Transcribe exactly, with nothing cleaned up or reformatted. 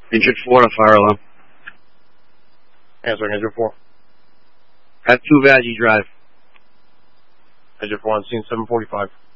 Engine four to fire alarm. Answering engine four. At two Valley Drive. Engine four on scene seven forty-five.